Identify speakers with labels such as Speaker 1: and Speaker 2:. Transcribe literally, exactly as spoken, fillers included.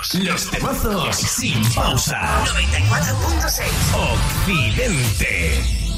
Speaker 1: Los temazos sin pausa.
Speaker 2: noventa y cuatro punto seis
Speaker 1: Occidente.